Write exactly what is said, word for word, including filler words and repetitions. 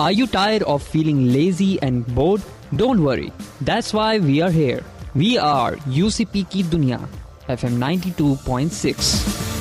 Are you tired of feeling lazy and bored? Don't worry. That's why we are here. We are U C P Ki Duniya, F M ninety-two point six.